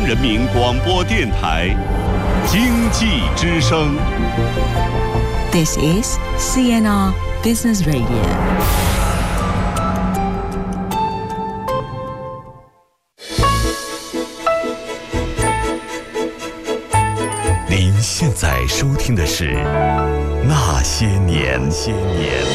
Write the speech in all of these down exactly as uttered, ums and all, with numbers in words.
人民广播电台经济之声。 This is C N R Business Radio。 您现在收听的是《那些年》。些年。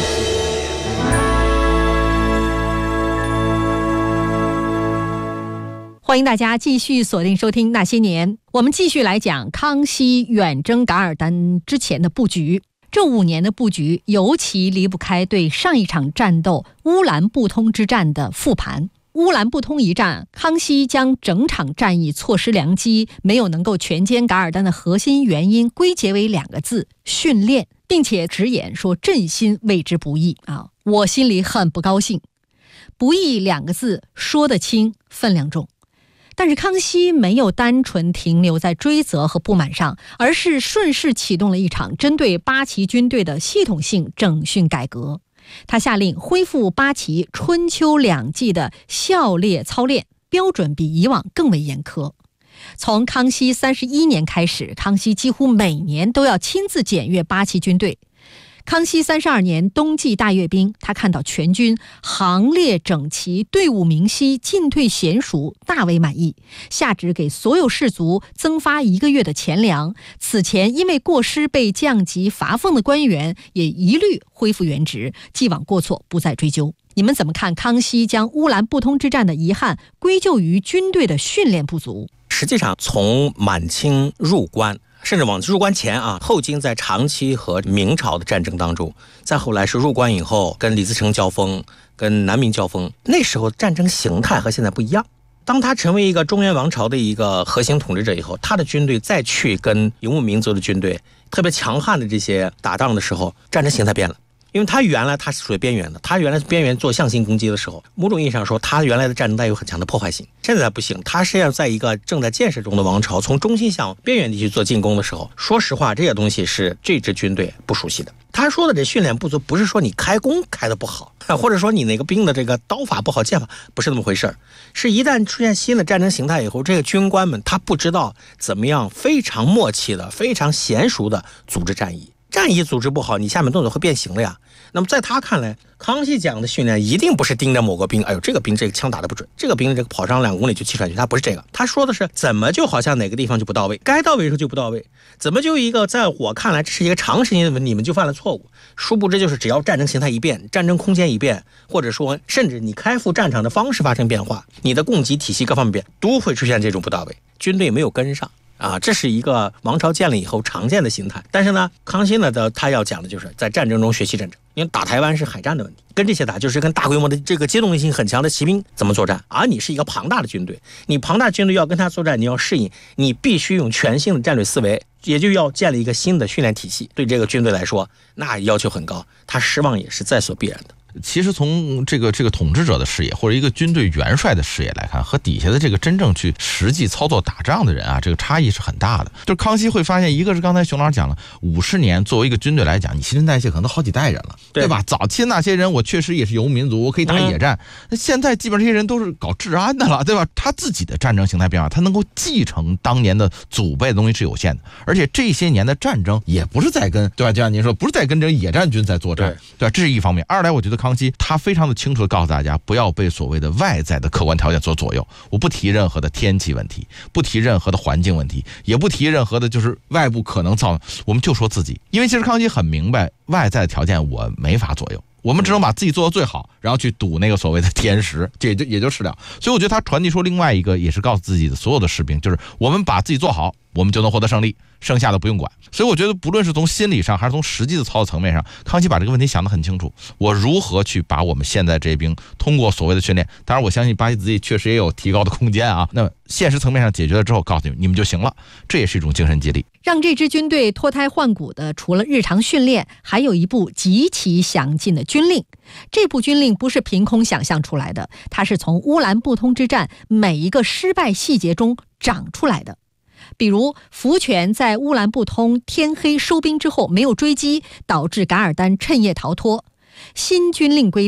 欢迎大家继续锁定收听《那些年》，我们继续来讲康熙远征噶尔丹之前的布局。这五年的布局尤其离不开对上一场战斗乌兰布通之战的复盘。乌兰布通一战，康熙将整场战役错失良机，没有能够全歼噶尔丹的核心原因归结为两个字：训练，并且直言说朕心为之不易啊，我心里很不高兴。不易两个字说得轻，分量重。但是康熙没有单纯停留在追责和不满上，而是顺势启动了一场针对八旗军队的系统性整训改革。他下令恢复八旗春秋两季的校列操练，标准比以往更为严苛。从康熙三十一年开始，康熙几乎每年都要亲自检阅八旗军队。康熙三十二年冬季大阅兵，他看到全军行列整齐，队伍明晰，进退娴熟，大为满意，下旨给所有士卒增发一个月的钱粮。此前因为过失被降级罚俸的官员也一律恢复原职，既往过错不再追究。你们怎么看康熙将乌兰布通之战的遗憾归咎于军队的训练不足？ 实际上从满清入关，甚至往入关前啊，后金在长期和明朝的战争当中，再后来是入关以后跟李自成交锋，跟南明交锋，那时候战争形态和现在不一样。当他成为一个中原王朝的一个核心统治者以后，他的军队再去跟游牧民族的军队特别强悍的这些打仗的时候，战争形态变了。因为他原来他是属于边缘的，他原来边缘做向心攻击的时候，某种意义上说，他原来的战争带有很强的破坏性。现在不行，他是要在一个正在建设中的王朝从中心向边缘地区做进攻的时候，说实话，这些东西是这支军队不熟悉的。他说的这训练不足，不是说你开弓开的不好，或者说你哪个兵的这个刀法不好剑法，不是那么回事，是一旦出现新的战争形态以后，这个军官们他不知道怎么样非常默契的、非常娴熟的组织战役。战役组织不好，你下面动作会变形了呀。那么在他看来，康熙讲的训练一定不是盯着某个兵，哎呦，这个兵这个枪打得不准，这个兵这个跑上两公里就气喘吁，他不是这个。他说的是怎么就好像哪个地方就不到位，该到位的时候就不到位，怎么就一个在我看来这是一个长时间的问题，你们就犯了错误。殊不知就是只要战争形态一变，战争空间一变，或者说甚至你开赴战场的方式发生变化，你的供给体系各方面变，都会出现这种不到位，军队没有跟上。啊，这是一个王朝建立以后常见的形态。但是呢，康熙呢的他要讲的就是在战争中学习战争，因为打台湾是海战的问题，跟这些打就是跟大规模的这个机动性很强的骑兵怎么作战。而你是一个庞大的军队，你庞大军队要跟他作战，你要适应，你必须用全新的战略思维，也就要建立一个新的训练体系。对这个军队来说，那要求很高，他失望也是在所必然的。 其实从这个这个统治者的视野或者一个军队元帅的视野来看，和底下的这个真正去实际操作打仗的人啊，这个差异是很大的。就是康熙会发现，一个是刚才熊老师讲了，五十年作为一个军队来讲，你新陈代谢可能都好几代人了， 对, 对吧？早期那些人我确实也是游牧民族，我可以打野战，那、嗯、现在基本上这些人都是搞治安的了，对吧？他自己的战争形态变化，他能够继承当年的祖辈的东西是有限的，而且这些年的战争也不是在跟，对吧？就像您说，不是在跟这个野战军在作战， 对, 对吧？这是一方面。二来，我觉得康熙他非常的清楚的告诉大家，不要被所谓的外在的客观条件所左右。我不提任何的天气问题，不提任何的环境问题，也不提任何的就是外部可能造成，我们就说自己。因为其实康熙很明白，外在的条件我没法左右，我们只能把自己做到最好，然后去赌那个所谓的天时，这也就也就是了。所以我觉得他传递出另外一个，也是告诉自己的所有的士兵，就是我们把自己做好，我们就能获得胜利，剩下的不用管。所以我觉得不论是从心理上还是从实际的操作层面上，康熙把这个问题想得很清楚，我如何去把我们现在这些兵通过所谓的训练，当然我相信八旗子弟确实也有提高的空间啊，那么现实层面上解决了之后，告诉你们你们就行了，这也是一种精神激励。 让这支军队脱胎换骨的，除了日常训练，还有一部极其详尽的军令。这部军令不是凭空想象出来的，它是从乌兰布通之战每一个失败细节中长出来的。比如福全在乌兰布通天黑收兵之后没有追击，导致噶尔丹趁夜逃脱。新军令规定，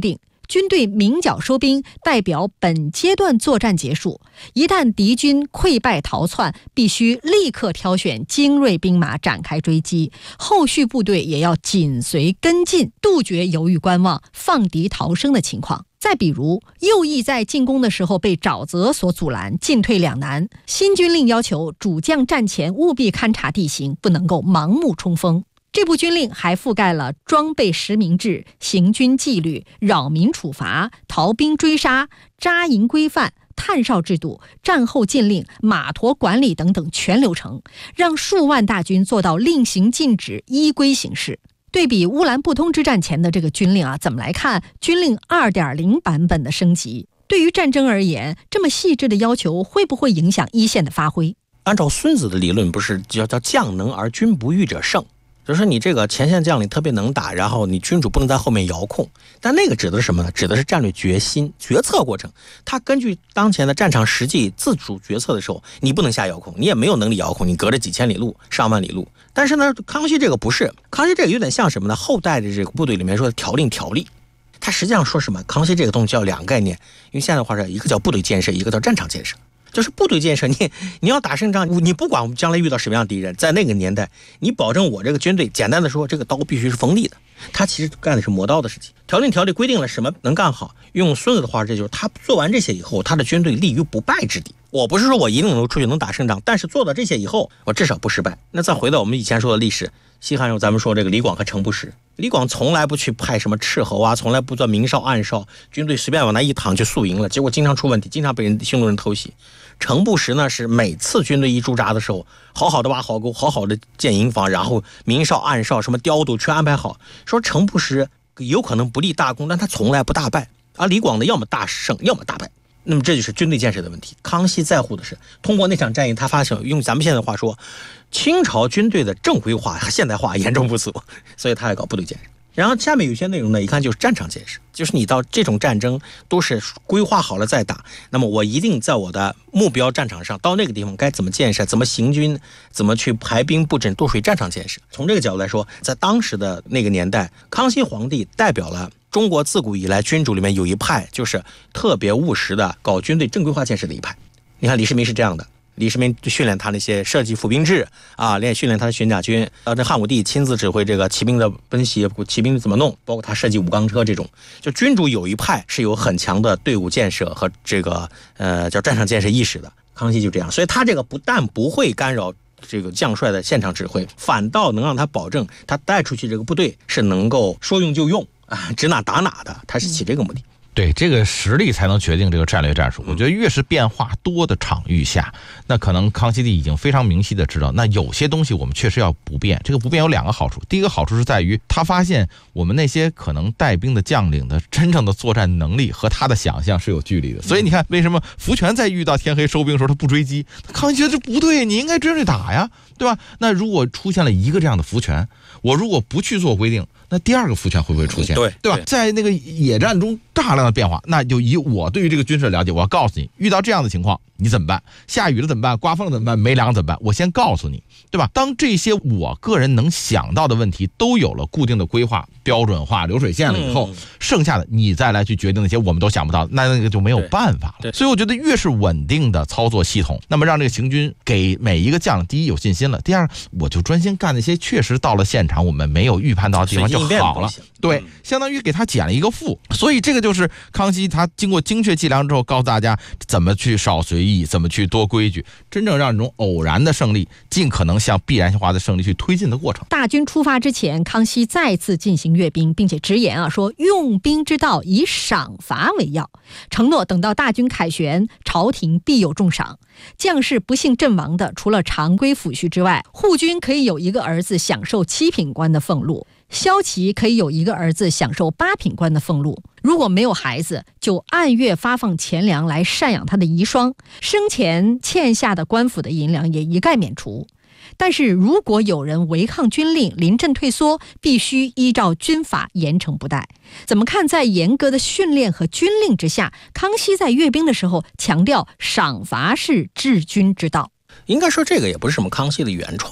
军队鸣角收兵，代表本阶段作战结束。一旦敌军溃败逃窜，必须立刻挑选精锐兵马展开追击，后续部队也要紧随跟进，杜绝犹豫观望、放敌逃生的情况。再比如，右翼在进攻的时候被沼泽所阻拦，进退两难。新军令要求主将战前务必勘察地形，不能够盲目冲锋。这部军令还覆盖了装备实名制、行军纪律、扰民处罚、逃兵追杀、扎营规范、探哨制度、战后禁令、码头管理等等全流程，让数万大军做到令行禁止、依规行事。对比乌兰布通之战前的这个军令啊，怎么来看军令 二点零 版本的升级？对于战争而言，这么细致的要求会不会影响一线的发挥？ 按照孙子的理论，不是叫叫将能而君不御者胜，就是你这个前线将领特别能打，然后你君主不能在后面遥控。但那个指的是什么呢？指的是战略决心、决策过程。他根据当前的战场实际自主决策的时候，你不能下遥控，你也没有能力遥控，你隔着几千里路、上万里路。但是呢，康熙这个不是，康熙这个有点像什么呢？后代的这个部队里面说的条令条例，他实际上说什么？康熙这个东西叫两个概念，因为现在的话是一个叫部队建设，一个叫战场建设。就是部队建设，你你要打胜仗，你不管我们将来遇到什么样的敌人，在那个年代，你保证我这个军队，简单的说，这个刀必须是锋利的。他其实干的是磨刀的事情。条令条例规定了什么能干好，用孙子的话，这就是他做完这些以后，他的军队立于不败之地。我不是说我一定能出去能打胜仗，但是做到这些以后，我至少不失败。那再回到我们以前说的历史，西汉时候咱们说这个李广和程不识，李广从来不去派什么斥候啊，从来不做明哨暗哨，军队随便往那一躺就宿营了，结果经常出问题，经常被人匈奴人偷袭。程不识呢，是每次军队一驻扎的时候，好好的挖壕沟，好好的建营房，然后明哨暗哨什么调度全安排好。说程不识有可能不立大功，但他从来不大败。而李广呢，要么大胜，要么大败。那么这就是军队建设的问题。康熙在乎的是通过那场战役，他发现用咱们现在的话说，清朝军队的正规化、现代化严重不足，所以他要搞部队建设。然后下面有些内容呢，一看就是战场建设，就是你到这种战争都是规划好了再打，那么我一定在我的目标战场上，到那个地方该怎么建设，怎么行军，怎么去排兵布阵，都属于战场建设。从这个角度来说，在当时的那个年代，康熙皇帝代表了中国自古以来君主里面有一派，就是特别务实的搞军队正规化建设的一派。你看李世民是这样的，李世民训练他那些设计府兵制啊，练训练他的玄甲军，呃，这汉武帝亲自指挥这个骑兵的奔袭，骑兵怎么弄，包括他设计武钢车这种。就君主有一派是有很强的队伍建设和这个呃叫战场建设意识的，康熙就这样，所以他这个不但不会干扰这个将帅的现场指挥，反倒能让他保证他带出去这个部队是能够说用就用啊，指哪打哪的，他是起这个目的。 对，这个实力才能决定这个战略战术。我觉得越是变化多的场域下，那可能康熙帝已经非常明晰的知道，那有些东西我们确实要不变。这个不变有两个好处，第一个好处是在于他发现我们那些可能带兵的将领的真正的作战能力和他的想象是有距离的。所以你看，为什么福全在遇到天黑收兵的时候他不追击？康熙觉得这不对，你应该追着打呀，对吧？那如果出现了一个这样的福全，我如果不去做规定，那第二个福全会不会出现？ 对， 对吧？在那个野战中大量的变化，那就以我对于这个军事的了解，我要告诉你，遇到这样的情况你怎么办？下雨了怎么办？刮风了怎么办？没粮怎么办？我先告诉你，对吧？当这些我个人能想到的问题都有了固定的规划、标准化、流水线了以后，嗯、剩下的你再来去决定那些我们都想不到，那那个就没有办法了。所以我觉得越是稳定的操作系统，那么让这个行军给每一个将领，第一有信心了，第二我就专心干那些确实到了现场我们没有预判到的地方就好了。对，相当于给他减了一个负。所以这个就是康熙他经过精确计量之后，告诉大家怎么去少随意，怎么去多规矩，真正让这种偶然的胜利尽可能向必然化的胜利去推进的过程。 大军出发之前，康熙再次进行阅兵，并且直言啊说，用兵之道以赏罚为要，承诺等到大军凯旋，朝廷必有重赏。将士不幸阵亡的，除了常规抚恤之外，护军可以有一个儿子享受七品官的俸禄，骁骑可以有一个儿子享受八品官的俸禄。如果没有孩子，就按月发放钱粮来赡养他的遗孀，生前欠下的官府的银两也一概免除。但是如果有人违抗军令，临阵退缩，必须依照军法严惩不贷。怎么看在严格的训练和军令之下，康熙在阅兵的时候强调赏罚是治军之道？ 应该说这个也不是什么康熙的原创，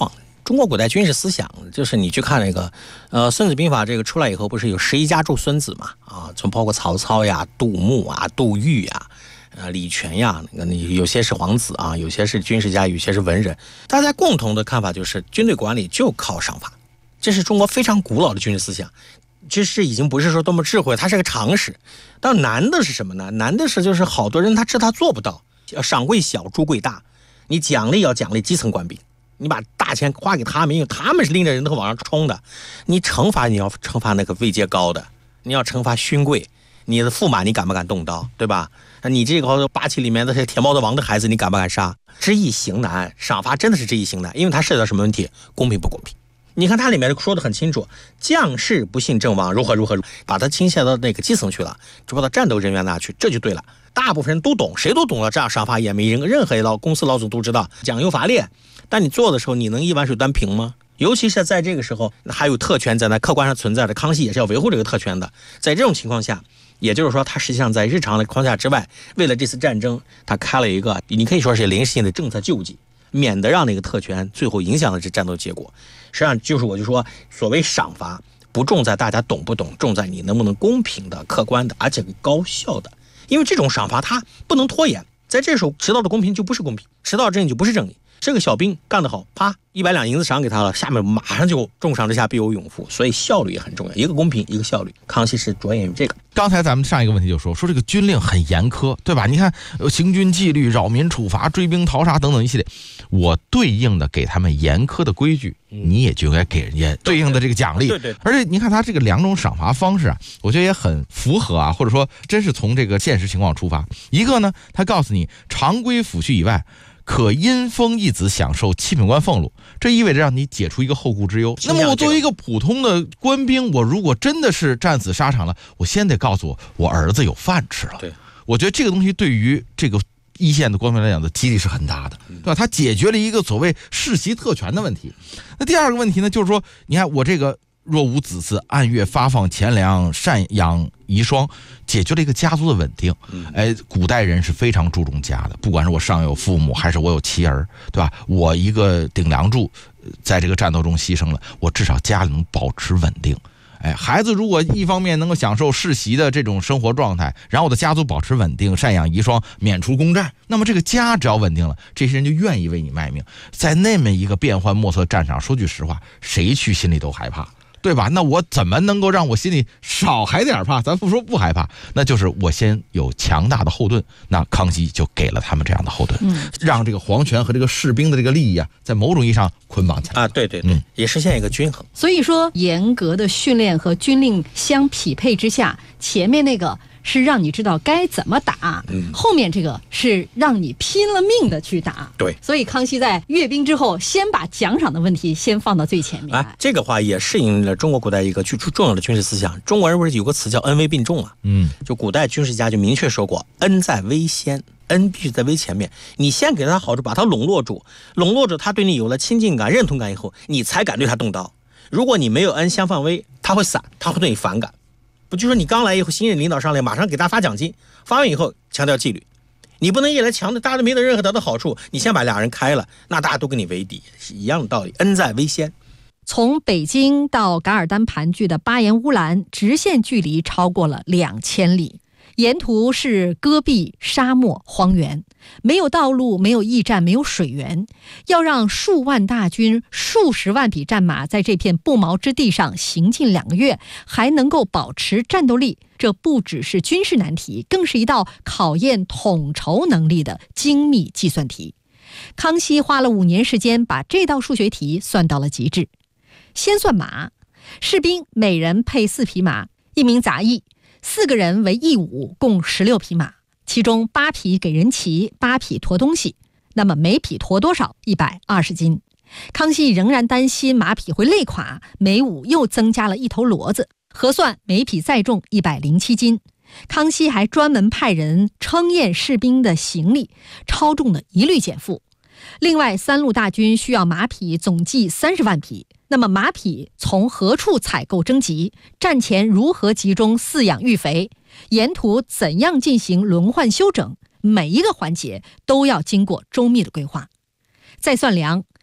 中国古代军事思想，就是你去看那个，呃，《孙子兵法》这个出来以后，不是有十一家注孙子嘛？啊，从包括曹操呀、杜牧啊、杜预呀、呃、李全呀，那个有些是皇子啊，有些是军事家，有些是文人。大家共同的看法就是，军队管理就靠赏罚，这是中国非常古老的军事思想。其实已经不是说多么智慧，它是个常识。但难的是什么呢？难的是就是好多人他知道他做不到，赏贵小，诛贵大。你奖励要奖励基层官兵。你把大钱花给他们，因为他们是拎着人头往上冲的。你惩罚，你要惩罚那个位阶高的，你要惩罚勋贵，你的驸马你敢不敢动刀，对吧？你这个八旗里面的铁帽子王的孩子，你敢不敢杀？知易行难，赏罚真的是知易行难，因为它涉及到什么问题？公平不公平？你看它里面说的很清楚，将士不信阵亡，如何如何，把它倾泻到那个基层去了，就把到战斗人员那去，这就对了。大部分人都懂，谁都懂了，这样赏罚也没人，任何老公司老总都知道奖优罚劣。但你做的时候，你能一碗水端平吗？尤其是在这个时候，还有特权在那客观上存在的，康熙也是要维护这个特权的。在这种情况下，也就是说，他实际上在日常的框架之外，为了这次战争，他开了一个你可以说是临时性的政策救济，免得让那个特权最后影响了这战斗结果。实际上就是我就说，所谓赏罚不重在大家懂不懂，重在你能不能公平的、客观的，而且高效的。因为这种赏罚它不能拖延，在这时候迟到的公平就不是公平，迟到的正义就不是正义。这个小兵干得好，啪，一百两银子赏给他了，下面马上就重赏之下必有勇夫，所以效率也很重要，一个公平，一个效率。康熙是着眼于这个。 刚才咱们上一个问题就说说这个军令很严苛，对吧？你看行军纪律、扰民处罚、追兵逃杀等等一系列，我对应的给他们严苛的规矩，你也就应该给人家对应的这个奖励。 对对。 而且你看他这个两种赏罚方式啊，我觉得也很符合啊，或者说真是从这个现实情况出发。一个呢，他告诉你常规抚恤以外，可因封一子享受七品官俸禄，这意味着让你解除一个后顾之忧。那么我作为一个普通的官兵，我如果真的是战死沙场了，我先得告诉我我儿子有饭吃了。 对， 我觉得这个东西对于这个一线的官兵来讲的激励是很大的，对吧？他解决了一个所谓世袭特权的问题。那第二个问题呢，就是说，你看我这个若无子嗣，按月发放钱粮，赡养遗孀，解决了一个家族的稳定。哎，古代人是非常注重家的，不管是我上有父母，还是我有妻儿，对吧？我一个顶梁柱，在这个战斗中牺牲了，我至少家里能保持稳定。哎，孩子如果一方面能够享受世袭的这种生活状态，然后我的家族保持稳定，赡养遗孀，免除公债，那么这个家只要稳定了，这些人就愿意为你卖命。在那么一个变幻莫测的战场，说句实话，谁去心里都害怕。对吧？那我怎么能够让我心里少害点怕？咱不说不害怕，那就是我先有强大的后盾。那康熙就给了他们这样的后盾，嗯，让这个皇权和这个士兵的这个利益啊，在某种意义上捆绑起来啊。对对对，嗯、也实现一个均衡。 所以说，严格的训练和军令相匹配之下，前面那个是让你知道该怎么打，嗯，后面这个是让你拼了命的去打。 对， 所以康熙在阅兵之后，先把奖赏的问题先放到最前面。 哎，这个话也适应了中国古代一个最重要的军事思想。中国人不是有个词叫恩威并重啊？嗯，就古代军事家就明确说过，恩在威先，恩必须在威前面。你先给他好处，把他笼络住，笼络住他对你有了亲近感、认同感以后，你才敢对他动刀。如果你没有恩相放威，他会散，他会对你反感。不就说你刚来以后，新任领导上来，马上给他发奖金，发完以后强调纪律，你不能一来强调大家都没得任何得到好处，你先把俩人开了，那大家都跟你为敌，是一样的道理。恩在威先。 从北京到噶尔丹盘踞的巴颜乌兰，直线距离超过了两千里，沿途是戈壁、沙漠、荒原，没有道路，没有驿站，没有水源，要让数万大军、数十万匹战马在这片不毛之地上行进两个月，还能够保持战斗力，这不只是军事难题，更是一道考验统筹能力的精密计算题。康熙花了五年时间把这道数学题算到了极致。先算马，士兵每人配四匹马，一名杂役，四个人为义伍，共十六匹马，其中八匹给人骑，八匹驮东西。那么每匹驮多少？一百二十斤。康熙仍然担心马匹会累垮，每伍又增加了一头骡子，核算每匹载重一百零七斤。康熙还专门派人称验士兵的行李，超重的一律减负。另外，三路大军需要马匹总计三十万匹。那么马匹从何处采购征集？战前如何集中饲养育肥？沿途怎样进行轮换休整？每一个环节都要经过周密的规划。再算粮，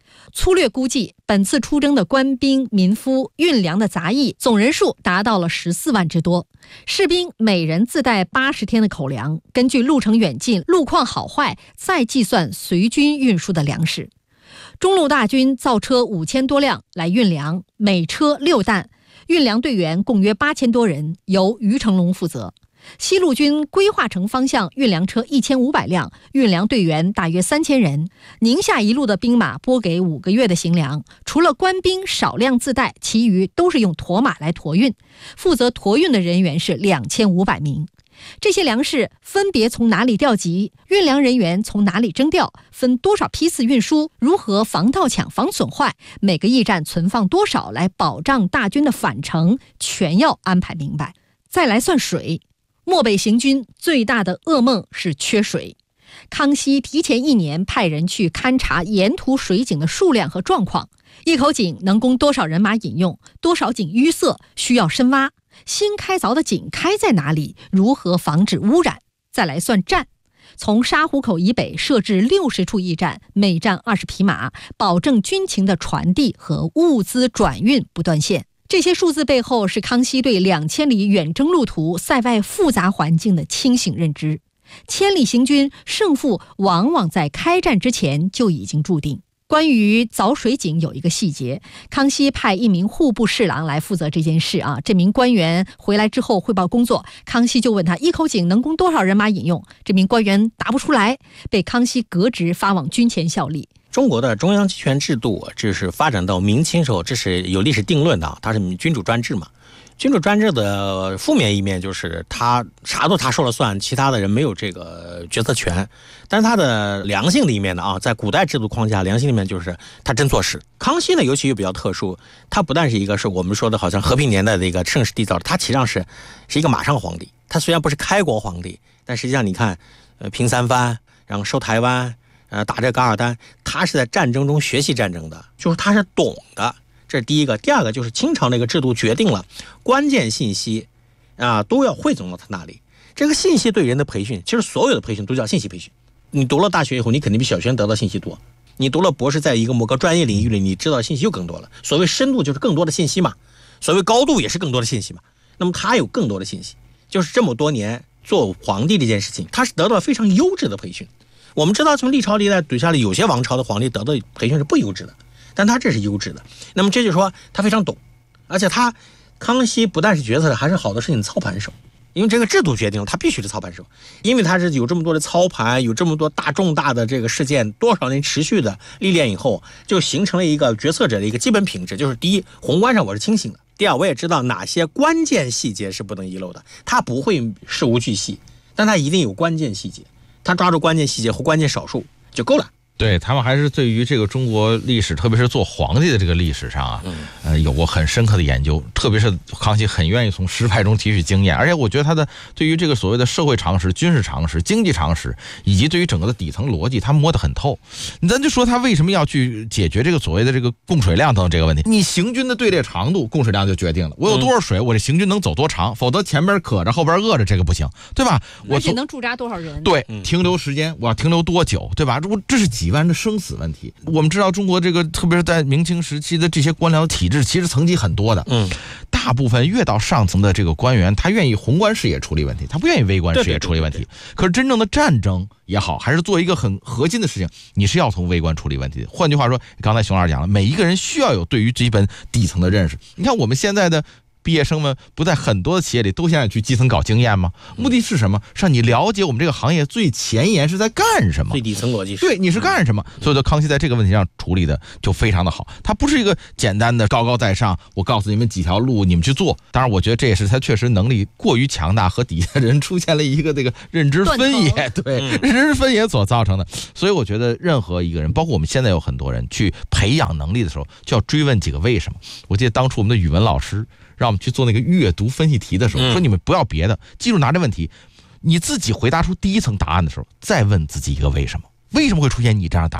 粗略估计，本次出征的官兵、民夫、运粮的杂役总人数达到了十四万之多。士兵每人自带八十天的口粮，根据路程远近、路况好坏，再计算随军运输的粮食。中路大军造车五千多辆来运粮，每车六担，运粮队员共约八千多人，由于成龙负责。西路军规划城方向运粮车一千五百辆，运粮队员大约三千人。宁夏一路的兵马拨给五个月的行粮，除了官兵少量自带，其余都是用驮马来驮运。负责驮运的人员是两千五百名。这些粮食分别从哪里调集？运粮人员从哪里征调？分多少批次运输？如何防盗抢、防损坏？每个驿站存放多少来保障大军的返程？全要安排明白。再来算水。漠北行军最大的噩梦是缺水。康熙提前一年派人去勘察沿途水井的数量和状况，一口井能供多少人马饮用，多少井淤塞，需要深挖，新开凿的井开在哪里，如何防止污染。再来算站，从沙湖口以北设置六十处驿站，每站二十匹马，保证军情的传递和物资转运不断线。这些数字背后是康熙对两千里远征路途、塞外复杂环境的清醒认知。千里行军，胜负往往在开战之前就已经注定。关于凿水井有一个细节，康熙派一名户部侍郎来负责这件事啊。这名官员回来之后汇报工作，康熙就问他一口井能供多少人马饮用，这名官员答不出来，被康熙革职发往军前效力。 中国的中央集权制度，这是发展到明清时候，这是有历史定论的，它是君主专制嘛。君主专制的负面一面就是他啥都他说了算，其他的人没有这个决策权。但是他的良性的一面呢啊，在古代制度框架，良性的一面就是他真做事。康熙呢，尤其又比较特殊，他不但是一个是我们说的好像和平年代的一个盛世缔造，他实际上是是一个马上皇帝。他虽然不是开国皇帝，但实际上你看，呃，平三藩，然后收台湾，呃，打这噶尔丹，他是在战争中学习战争的，就是他是懂的。这是第一个。第二个就是清朝那个制度决定了关键信息啊都要汇总到他那里。这个信息对人的培训，其实所有的培训都叫信息培训。你读了大学以后，你肯定比小学生得到信息多。你读了博士，在一个某个专业领域里，你知道信息就更多了。所谓深度就是更多的信息嘛，所谓高度也是更多的信息嘛。那么他有更多的信息，就是这么多年做皇帝这件事情，他是得到非常优质的培训。我们知道从历朝历代底下的有些王朝的皇帝得到的培训是不优质的。但他这是优质的，那么这就是说他非常懂，而且他康熙不但是决策者，还是好多事情的操盘手，因为这个制度决定了他必须是操盘手，因为他是有这么多的操盘，有这么多大重大的这个事件，多少年持续的历练以后，就形成了一个决策者的一个基本品质，就是第一，宏观上我是清醒的；第二，我也知道哪些关键细节是不能遗漏的，他不会事无巨细，但他一定有关键细节，他抓住关键细节或关键少数就够了。 对，他们还是对于这个中国历史，特别是做皇帝的这个历史上啊，呃，有过很深刻的研究。特别是康熙很愿意从失败中提取经验，而且我觉得他的对于这个所谓的社会常识、军事常识、经济常识，以及对于整个的底层逻辑，他摸得很透。咱就说他为什么要去解决这个所谓的这个供水量等等这个问题？你行军的队列长度，供水量就决定了。我有多少水，我这行军能走多长，否则前边渴着，后边饿着，这个不行，对吧？ 而且能驻扎多少人？ 对，停留时间，我要停留多久，对吧？这是几万人的生死问题。我们知道中国这个，特别是在明清时期的这些官僚体制，其实层级很多的。嗯，大部分越到上层的这个官员，他愿意宏观视野处理问题，他不愿意微观视野处理问题。对对对对，可是真正的战争也好，还是做一个很核心的事情，你是要从微观处理问题的。换句话说，刚才熊老师讲了，每一个人需要有对于基本底层的认识。你看我们现在的毕业生们不在很多的企业里都想要去基层搞经验吗？目的是什么？是让你了解我们这个行业最前沿是在干什么， 最底层逻辑是对你是干什么。所以说康熙在这个问题上处理的就非常的好，他不是一个简单的高高在上，我告诉你们几条路你们去做。当然我觉得这也是他确实能力过于强大，和底下人出现了一个这个认知分野，对、嗯、认知分野所造成的。所以我觉得任何一个人，包括我们现在有很多人去培养能力的时候，就要追问几个为什么。我记得当初我们的语文老师让我们去做那个阅读分析题的时候，说你们不要别的，记住拿这问题，你自己回答出第一层答案的时候，再问自己一个为什么。为什么会出现你这样的答案？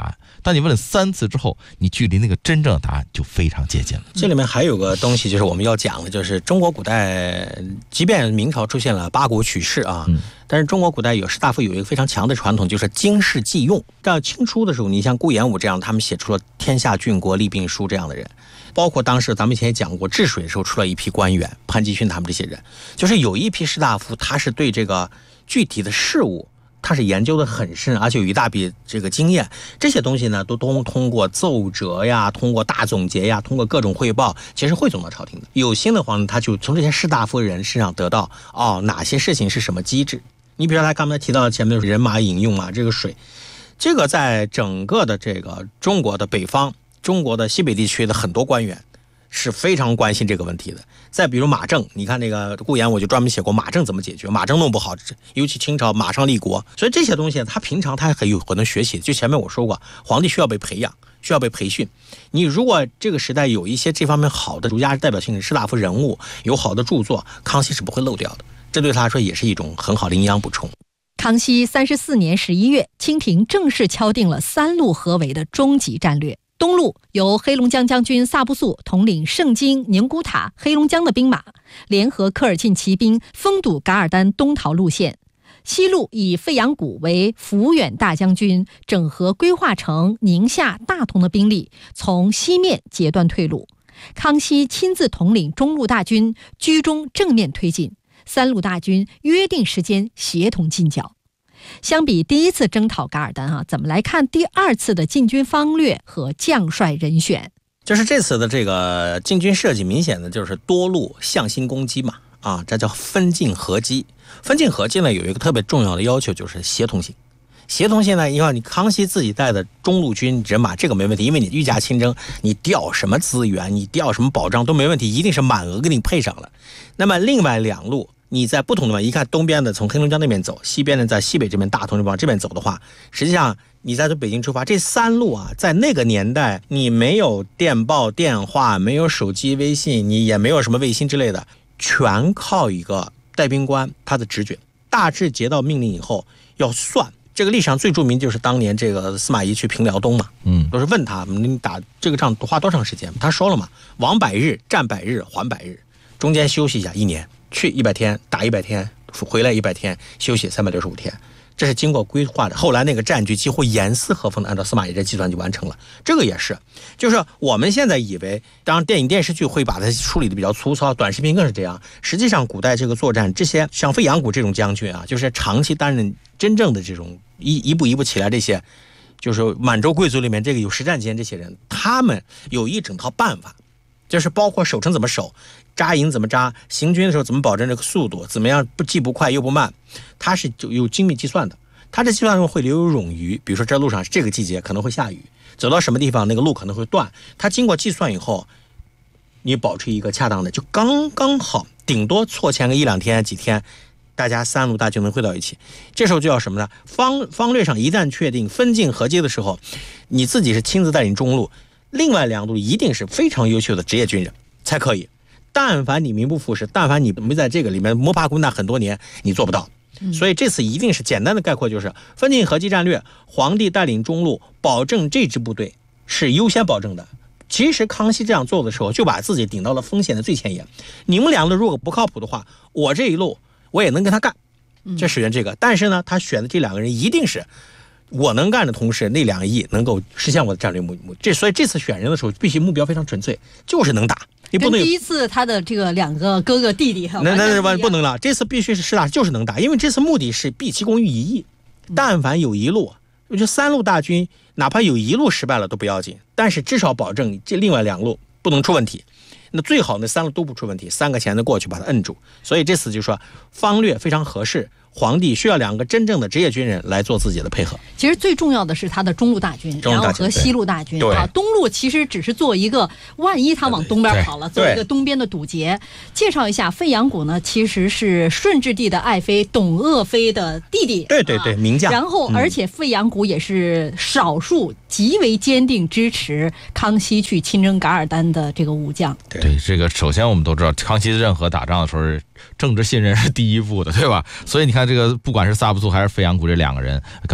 当你问了三次之后，你距离那个真正的答案就非常接近了。 这里面还有个东西，就是我们要讲的，就是中国古代，即便明朝出现了八股取士啊，嗯、但是中国古代有士大夫有一个非常强的传统，就是经世济用。到清初的时候，你像顾炎武这样，他们写出了《天下郡国利病书》这样的人，包括当时咱们以前也讲过，治水的时候出了一批官员，潘基勋他们这些人，就是有一批士大夫，他是对这个具体的事物，他是研究的很深，而且有一大笔这个经验。这些东西呢，都通通过奏折呀，通过大总结呀，通过各种汇报，其实汇总到朝廷的。有心的话呢，他就从这些士大夫人身上得到哦，哪些事情是什么机制。你比如说他刚才提到前面的人马引用啊，这个水，这个在整个的这个中国的北方，中国的西北地区的很多官员是非常关心这个问题的。再比如马政，你看那个顾炎，我就专门写过马政怎么解决，马政弄不好，尤其清朝马上立国，所以这些东西他平常他很有可能学习。就前面我说过，皇帝需要被培养，需要被培训。你如果这个时代有一些这方面好的儒家代表性的士大夫人物，有好的著作，康熙是不会漏掉的。这对他来说也是一种很好的营养补充。 康熙三十四年十一月，清廷正式敲定了三路合围的终极战略。东路由黑龙江将军萨布素统领盛京、宁古塔、黑龙江的兵马，联合科尔沁骑兵封堵噶尔丹东逃路线。西路以费扬古为抚远大将军，整合规划成宁夏、大同的兵力，从西面截断退路。康熙亲自统领中路大军，居中正面推进，三路大军约定时间协同进剿。相比第一次征讨噶尔丹啊，怎么来看第二次的进军方略和将帅人选？ 就是这次的这个进军设计，明显的就是多路向心攻击嘛，啊，这叫分进合击。分进合击呢，有一个特别重要的要求，就是协同性。协同性呢，因为你康熙自己带的中路军人马，这个没问题，因为你御驾亲征，你调什么资源，你调什么保障都没问题，一定是满额给你配上了。那么另外两路，你在不同的地方，一看东边的从黑龙江那边走，西边的在西北这边大同这边这边走的话，实际上你在从北京出发，这三路啊，在那个年代你没有电报电话，没有手机微信，你也没有什么卫星之类的，全靠一个带兵官他的直觉。大致接到命令以后要算，这个历史上最著名就是当年这个司马懿去平辽东嘛，嗯，都是问他你打这个仗花多长时间，他说了嘛，往百日，战百日，还百日，中间休息一下一年。去一百天打一百天，回来一百天休息三百六十五天，这是经过规划的。后来那个战局几乎严丝合缝的按照司马懿这计算就完成了。这个也是，就是我们现在以为，当然电影电视剧会把它处理的比较粗糙，短视频更是这样。实际上，古代这个作战，这些像费扬古这种将军啊，就是长期担任真正的这种一一步一步起来这些，就是满洲贵族里面这个有实战经验这些人，他们有一整套办法，就是包括守城怎么守。扎营怎么扎，行军的时候怎么保证这个速度，怎么样不既不快又不慢，它是有精密计算的。它这计算中会留有冗余，比如说这路上这个季节可能会下雨，走到什么地方那个路可能会断，它经过计算以后，你保持一个恰当的，就刚刚好，顶多错前个一两天几天，大家三路大军能会到一起。这时候就要什么呢？方方略上一旦确定分进合击的时候，你自己是亲自带领中路，另外两路一定是非常优秀的职业军人才可以。但凡你名不副实，但凡你没在这个里面摸爬滚打很多年，你做不到。所以这次一定是简单的概括，就是分进合击战略，皇帝带领中路，保证这支部队是优先保证的。其实康熙这样做的时候，就把自己顶到了风险的最前沿。你们两个如果不靠谱的话，我这一路我也能跟他干，这实现这个。但是呢，他选的这两个人一定是我能干的同时，那两亿能够实现我的战略目的。这所以这次选人的时候，必须目标非常纯粹，就是能打。你不能第一次他的这个两个哥哥弟弟那那那不能了，这次必须是实打就是能打，因为这次目的是毕其功于一役。但凡有一路，我觉得三路大军哪怕有一路失败了都不要紧，但是至少保证这另外两路不能出问题。那最好那三路都不出问题，三个前的过去把它摁住。所以这次就说方略非常合适，皇帝需要两个真正的职业军人来做自己的配合。 其实最重要的是他的中路大军，然后和西路大军啊，东路其实只是做一个，万一他往东边跑了，做一个东边的堵截。介绍一下，费扬古呢，其实是顺治帝的爱妃董鄂妃的弟弟， 对对对，名将。 然后，而且费扬古也是少数极为坚定支持康熙去亲征噶尔丹的这个武将。 对，这个首先我们都知道，康熙任何打仗的时候，政治信任是第一步的，对吧？所以你看，这个不管是萨布苏还是费扬古这两个人，刚才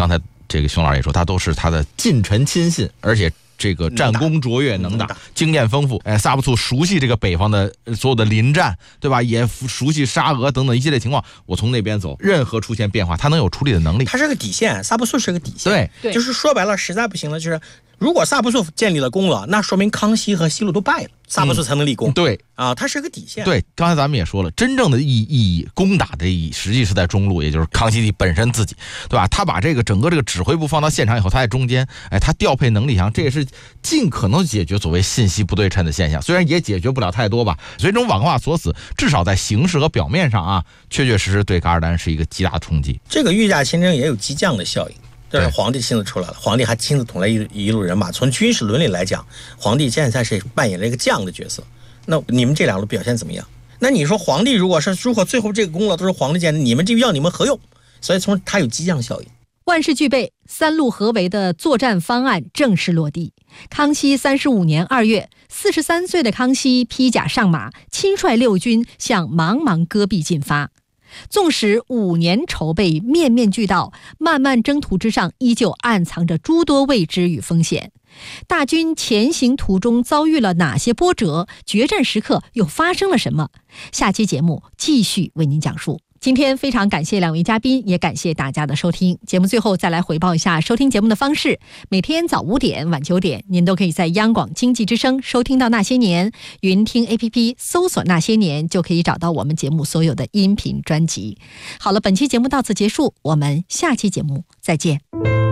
这个熊老师也说，他都是他的近臣亲信，而且这个战功卓越，能打，经验丰富。哎，萨布素熟悉这个北方的所有的临战，对吧？也熟悉沙俄等等一系列情况。我从那边走，任何出现变化，他能有处理的能力。 他是个底线，萨布素是个底线。 对， 就是说白了，实在不行了，就是如果萨布素建立了功了，那说明康熙和西路都败了，萨布素才能立功。 嗯、对啊，它是个底线。 对，刚才咱们也说了，真正的意意义，攻打的意义，实际是在中路，也就是康熙帝本身自己，对吧？他把这个整个这个指挥部放到现场以后，他在中间，哎，他调配能力强，这也是尽可能解决所谓信息不对称的现象。虽然也解决不了太多吧，所以这种网化锁死，至少在形式和表面上啊，确确实实对噶尔丹是一个极大的冲击。 这个御驾亲征也有激将的效应。这是皇帝亲自出来了，皇帝还亲自统来一一路人马。从军事伦理来讲，皇帝现在是扮演了一个将的角色。那你们这两路表现怎么样？那你说皇帝如果是如果最后这个功劳都是皇帝建的，你们这要你们何用？所以从他有激将效应。 万事俱备，三路合围的作战方案正式落地。康熙三十五年二月，四十三岁的康熙披甲上马，亲率六军向茫茫戈壁进发。纵使五年筹备，面面俱到，漫漫征途之上依旧暗藏着诸多未知与风险。大军前行途中遭遇了哪些波折？决战时刻又发生了什么？下期节目继续为您讲述。今天非常感谢两位嘉宾，也感谢大家的收听。节目最后再来回报一下收听节目的方式：每天早五点、晚九点，您都可以在央广经济之声收听到《那些年》，云听 A P P 搜索《那些年》就可以找到我们节目所有的音频专辑。好了，本期节目到此结束，我们下期节目再见。